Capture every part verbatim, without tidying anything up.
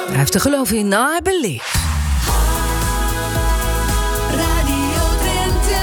Hij heeft er geloof in, I believe. Radio Drenthe.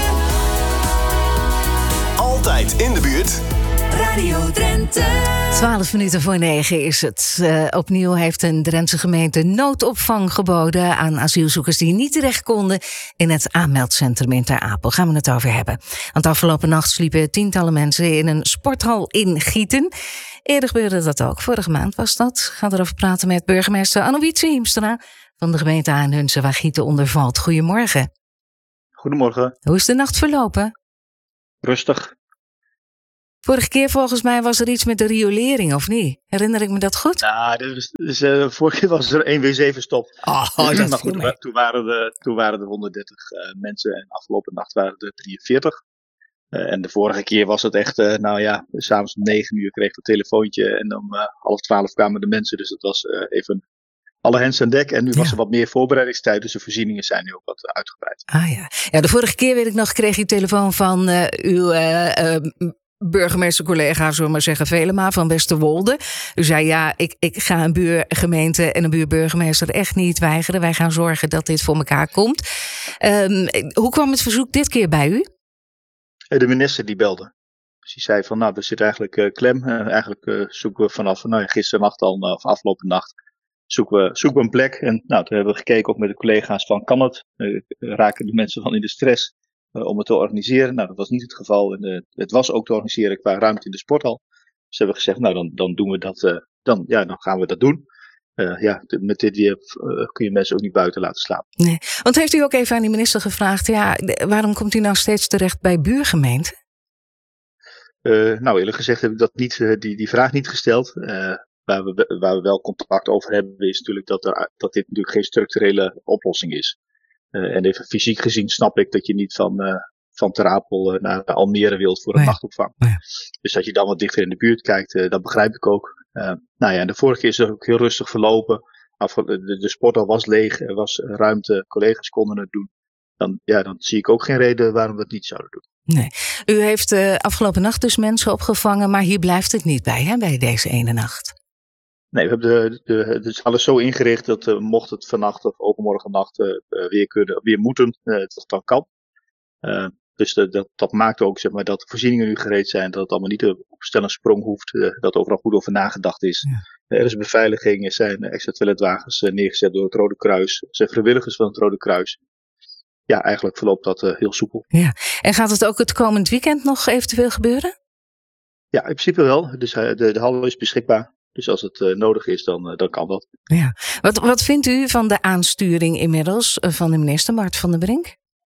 Altijd in de buurt. Radio Drenthe. Twaalf minuten voor negen is het. Uh, opnieuw heeft een Drentse gemeente noodopvang geboden aan asielzoekers die niet terecht konden in het aanmeldcentrum in Ter Apel. Gaan we het over hebben. Want afgelopen nacht sliepen tientallen mensen in een sporthal in Gieten. Eerder gebeurde dat ook. Vorige maand was dat. Ik ga erover praten met burgemeester Anne-Wietse Hiemstra van de gemeente Aanhunsen waar Gieten onder valt. Goedemorgen. Goedemorgen. Hoe is de nacht verlopen? Rustig. Vorige keer volgens mij was er iets met de riolering, of niet? Herinner ik me dat goed? Ja, dus, dus, uh, vorige keer was er één W C-verstop. Oh, dat maar goed, toen waren, er, toen waren er honderddertig uh, mensen en afgelopen nacht waren er drieënveertig. Uh, en de vorige keer was het echt, uh, nou ja, s'avonds om negen uur kreeg ik een telefoontje en om uh, half twaalf kwamen de mensen. Dus het was uh, even alle hens aan dek. En nu ja. was er wat meer voorbereidingstijd, dus de voorzieningen zijn nu ook wat uh, uitgebreid. Ah ja. Ja, de vorige keer, weet ik nog, kreeg je telefoon van uh, uw uh, uh, burgemeestercollega, zullen we maar zeggen, Velema van Westerwolde. U zei, ja, ik, ik ga een buurgemeente en een buurburgemeester echt niet weigeren. Wij gaan zorgen dat dit voor elkaar komt. Um, hoe kwam het verzoek dit keer bij u? De minister die belde. Dus die zei van, nou, er zit eigenlijk uh, klem. Uh, eigenlijk uh, zoeken we vanaf, nou ja, gisternacht al, uh, of afgelopen nacht, zoeken we, zoeken we een plek. En nou, toen hebben we gekeken ook met de collega's van, kan het? Uh, raken de mensen van in de stress uh, om het te organiseren? Nou, dat was niet het geval. En, uh, het was ook te organiseren qua ruimte in de sporthal. Dus hebben we gezegd, nou, dan, dan doen we dat, uh, dan, ja, dan gaan we dat doen. Uh, ja, met dit weer uh, kun je mensen ook niet buiten laten slapen. Nee, want heeft u ook even aan die minister gevraagd, ja, waarom komt u nou steeds terecht bij buurgemeenten? Uh, nou, eerlijk gezegd heb ik dat niet, uh, die, die vraag niet gesteld. Uh, waar, we, waar we wel contact over hebben is natuurlijk dat, er, dat dit natuurlijk geen structurele oplossing is. Uh, en even fysiek gezien snap ik dat je niet van, uh, van Ter Apel uh, naar Almere wilt voor een nee. nachtopvang. Nee. Dus dat je dan wat dichter in de buurt kijkt, uh, dat begrijp ik ook. Uh, nou ja, en de vorige keer is het ook heel rustig verlopen. De, de sporthal was leeg, er was ruimte, collega's konden het doen. Dan, ja, dan zie ik ook geen reden waarom we het niet zouden doen. Nee. U heeft uh, afgelopen nacht dus mensen opgevangen, maar hier blijft het niet bij, hè, bij deze ene nacht. Nee, we hebben de, de, het is alles zo ingericht dat uh, mocht het vannacht of overmorgen nacht uh, weer, kunnen, weer moeten, uh, dat dan kan. Uh, dus de, dat, dat maakt ook, zeg maar, dat de voorzieningen nu gereed zijn, dat het allemaal niet op snel een sprong hoeft, uh, dat overal goed over nagedacht is. Ja. Er is beveiliging, er zijn extra toiletwagens uh, neergezet door het Rode Kruis, er zijn vrijwilligers van het Rode Kruis. Ja, eigenlijk verloopt dat uh, heel soepel. Ja. En gaat het ook het komend weekend nog eventueel gebeuren? Ja, in principe wel. Dus uh, de, de hal is beschikbaar. Dus als het uh, nodig is, dan, uh, dan kan dat. Ja. Wat, wat vindt u van de aansturing inmiddels uh, van de minister Mart van der Brink?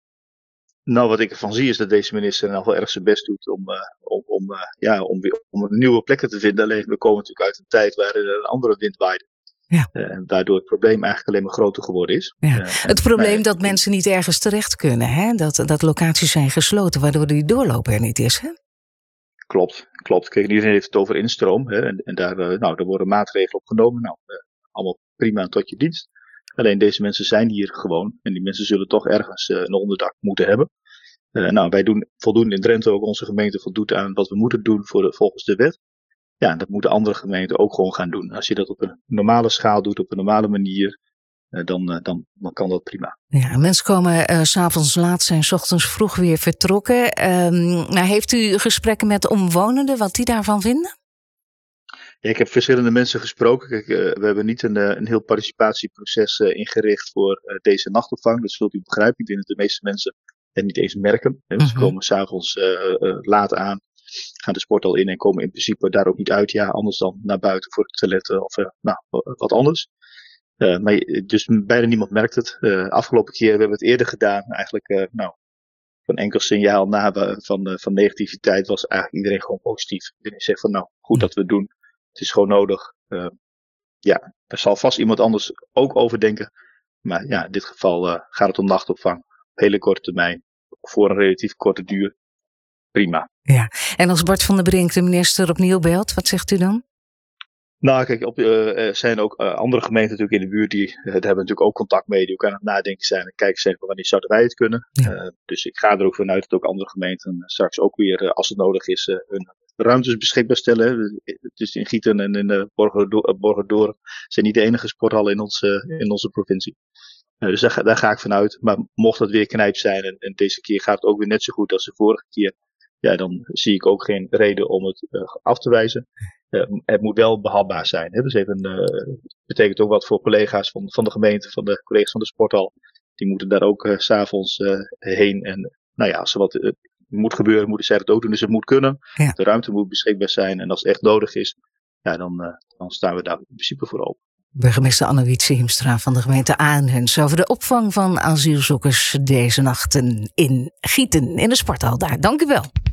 Nou, wat ik ervan zie is dat deze minister in ieder geval erg zijn best doet om, uh, om, om, uh, ja, om, weer, om nieuwe plekken te vinden. Alleen we komen natuurlijk uit een tijd waarin er een andere wind waaide. Ja. Uh, en daardoor het probleem eigenlijk alleen maar groter geworden is. Ja. Uh, het probleem en, dat mensen niet ergens terecht kunnen. Hè? Dat, dat locaties zijn gesloten, waardoor die doorloop er niet is. Hè? Klopt, klopt. Kijk, iedereen heeft het over instroom. Hè? En, en daar, uh, nou, daar worden maatregelen op genomen. Nou, uh, allemaal prima tot je dienst. Alleen deze mensen zijn hier gewoon. En die mensen zullen toch ergens uh, een onderdak moeten hebben. Uh, nou, wij doen voldoende in Drenthe ook. Onze gemeente voldoet aan wat we moeten doen voor de, volgens de wet. Ja, dat moeten andere gemeenten ook gewoon gaan doen. Als je dat op een normale schaal doet, op een normale manier, uh, dan, uh, dan, dan kan dat prima. Ja, mensen komen uh, 's avonds laat, zijn 's ochtends vroeg weer vertrokken. Um, nou, heeft u gesprekken met omwonenden, wat die daarvan vinden? Ja, ik heb verschillende mensen gesproken. Kijk, uh, we hebben niet een, uh, een heel participatieproces uh, ingericht voor uh, deze nachtopvang. Dat zult u begrijpen. Ik denk dat de meeste mensen het niet eens merken. Mm-hmm. Ze komen 's avonds uh, uh, laat aan, gaan de sporthal in en komen in principe daar ook niet uit. Ja, anders dan naar buiten voor het toilet of uh, nou, wat anders. Uh, maar dus bijna niemand merkt het. Uh, afgelopen keer hebben we het eerder gedaan. Eigenlijk, uh, nou, van enkel signaal na van, uh, van negativiteit was eigenlijk iedereen gewoon positief. Iedereen zegt van, nou, goed dat we het doen. Het is gewoon nodig. Uh, ja, er zal vast iemand anders ook over denken. Maar ja, in dit geval uh, gaat het om nachtopvang. Op hele korte termijn. Voor een relatief korte duur. Prima. Ja, en als Bart van der Brink de minister opnieuw belt, wat zegt u dan? Nou, kijk, op, uh, er zijn ook uh, andere gemeenten natuurlijk in de buurt die uh, daar hebben natuurlijk ook contact mee, die ook aan het nadenken zijn en kijken zijn van wanneer zouden wij het kunnen. Ja. Uh, dus ik ga er ook vanuit dat ook andere gemeenten straks ook weer, uh, als het nodig is, uh, hun ruimtes beschikbaar stellen. Dus in Gieten en in uh, Borgerdoor zijn niet de enige sporthallen in onze, in onze provincie. Uh, dus daar, daar ga ik vanuit. Maar mocht dat weer knijp zijn en, en deze keer gaat het ook weer net zo goed als de vorige keer. Ja, dan zie ik ook geen reden om het uh, af te wijzen. Uh, het moet wel behapbaar zijn. Hè? Dus even, uh, betekent ook wat voor collega's van, van de gemeente, van de collega's van de sporthal. Die moeten daar ook uh, 's avonds uh, heen. En nou ja, als er wat uh, moet gebeuren, moeten zij dat ook doen. Dus het moet kunnen. Ja. De ruimte moet beschikbaar zijn. En als het echt nodig is, ja, dan, uh, dan staan we daar in principe voor open. Burgemeester Anne-Wietse Hiemstra van de gemeente Aanhens over de opvang van asielzoekers deze nachten in Gieten, in de sporthal daar. Dank u wel.